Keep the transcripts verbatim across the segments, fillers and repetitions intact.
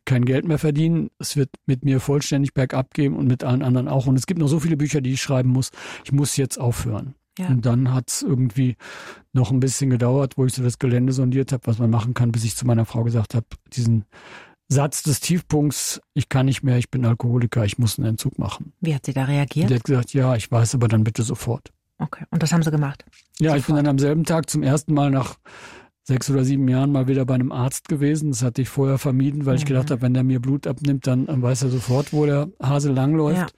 kein Geld mehr verdienen. Es wird mit mir vollständig bergab gehen und mit allen anderen auch. Und es gibt noch so viele Bücher, die ich schreiben muss. Ich muss jetzt aufhören. Ja. Und dann hat es irgendwie noch ein bisschen gedauert, wo ich so das Gelände sondiert habe, was man machen kann, bis ich zu meiner Frau gesagt habe, diesen Satz des Tiefpunkts, ich kann nicht mehr, ich bin Alkoholiker, ich muss einen Entzug machen. Wie hat sie da reagiert? Die hat gesagt, ja, ich weiß, aber dann bitte sofort. Okay, und das haben sie gemacht? Ja, sofort. Ich bin dann am selben Tag zum ersten Mal nach sechs oder sieben Jahren mal wieder bei einem Arzt gewesen. Das hatte ich vorher vermieden, weil mhm. ich gedacht habe, wenn der mir Blut abnimmt, dann weiß er sofort, wo der Hase langläuft. Ja.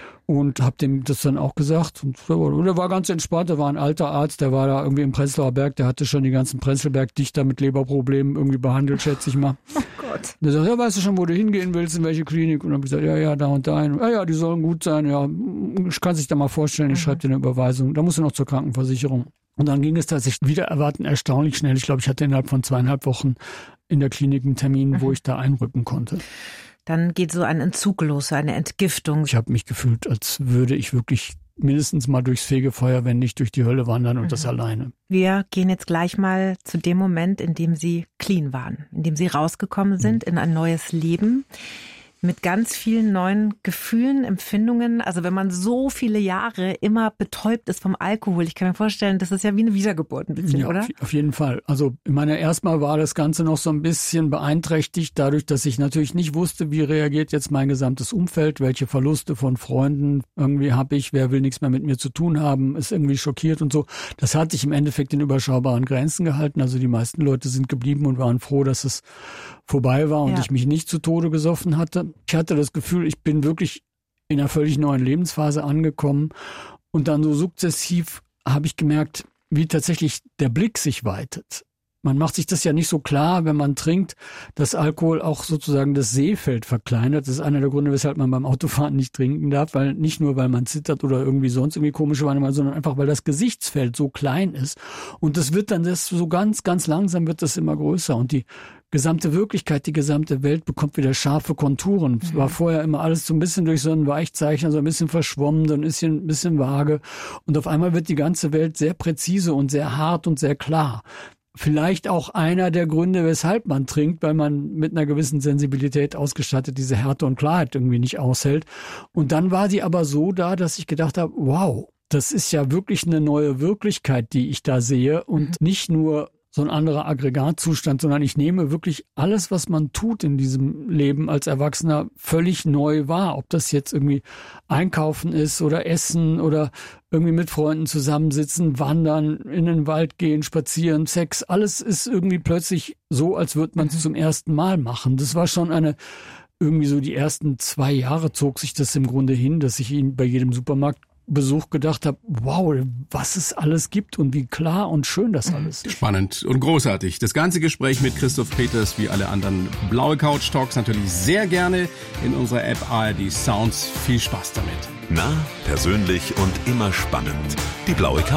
Und habe dem das dann auch gesagt. Und, und er war ganz entspannt. Er war ein alter Arzt, der war da irgendwie im Prenzlauer Berg. Der hatte schon die ganzen Prenzlberg-Dichter mit Leberproblemen irgendwie behandelt, schätze ich mal. Oh Gott. Der sagt, ja, weißt du schon, wo du hingehen willst, in welche Klinik? Und dann habe ich gesagt, ja, ja, da und da. Ja, ja, die sollen gut sein. Ja, ich kann sich da mal vorstellen, ich mhm. schreibe dir eine Überweisung. Da musst du noch zur Krankenversicherung. Und dann ging es tatsächlich wieder erwarten erstaunlich schnell. Ich glaube, ich hatte innerhalb von zweieinhalb Wochen in der Klinik einen Termin, mhm. wo ich da einrücken konnte. Dann geht so ein Entzug los, eine Entgiftung. Ich habe mich gefühlt, als würde ich wirklich mindestens mal durchs Fegefeuer, wenn nicht durch die Hölle wandern und mhm. das alleine. Wir gehen jetzt gleich mal zu dem Moment, in dem Sie clean waren, in dem Sie rausgekommen sind mhm. in ein neues Leben. Mit ganz vielen neuen Gefühlen, Empfindungen. Also wenn man so viele Jahre immer betäubt ist vom Alkohol, ich kann mir vorstellen, das ist ja wie eine Wiedergeburt ein bisschen, ja, oder? Auf jeden Fall. Also ich meine, erstmal war das Ganze noch so ein bisschen beeinträchtigt, dadurch, dass ich natürlich nicht wusste, wie reagiert jetzt mein gesamtes Umfeld, welche Verluste von Freunden irgendwie habe ich, wer will nichts mehr mit mir zu tun haben, ist irgendwie schockiert und so. Das hat sich im Endeffekt in überschaubaren Grenzen gehalten. Also die meisten Leute sind geblieben und waren froh, dass es vorbei war und ja. ich mich nicht zu Tode gesoffen hatte. Ich hatte das Gefühl, ich bin wirklich in einer völlig neuen Lebensphase angekommen und dann so sukzessiv habe ich gemerkt, wie tatsächlich der Blick sich weitet. Man macht sich das ja nicht so klar, wenn man trinkt, dass Alkohol auch sozusagen das Sehfeld verkleinert. Das ist einer der Gründe, weshalb man beim Autofahren nicht trinken darf, weil nicht nur, weil man zittert oder irgendwie sonst irgendwie komische Wahrnehmung, sondern einfach, weil das Gesichtsfeld so klein ist. Und das wird dann das so ganz, ganz langsam wird das immer größer und die gesamte Wirklichkeit, die gesamte Welt bekommt wieder scharfe Konturen. Es mhm. war vorher immer alles so ein bisschen durch so ein Weichzeichner, so ein bisschen verschwommen, so ein bisschen, ein bisschen vage. Und auf einmal wird die ganze Welt sehr präzise und sehr hart und sehr klar. Vielleicht auch einer der Gründe, weshalb man trinkt, weil man mit einer gewissen Sensibilität ausgestattet diese Härte und Klarheit irgendwie nicht aushält. Und dann war die aber so da, dass ich gedacht habe, wow, das ist ja wirklich eine neue Wirklichkeit, die ich da sehe und mhm. nicht nur so ein anderer Aggregatzustand, sondern ich nehme wirklich alles, was man tut in diesem Leben als Erwachsener, völlig neu wahr. Ob das jetzt irgendwie Einkaufen ist oder Essen oder irgendwie mit Freunden zusammensitzen, wandern, in den Wald gehen, spazieren, Sex. Alles ist irgendwie plötzlich so, als würde man es mhm. zum ersten Mal machen. Das war schon eine, irgendwie so die ersten zwei Jahre zog sich das im Grunde hin, dass ich ihn bei jedem Supermarkt Besuch gedacht habe, wow, was es alles gibt und wie klar und schön das alles ist. Spannend und großartig. Das ganze Gespräch mit Christoph Peters, wie alle anderen Blaue Couch Talks, natürlich sehr gerne in unserer App A R D Sounds. Viel Spaß damit. Nah, persönlich und immer spannend. Die Blaue Couch.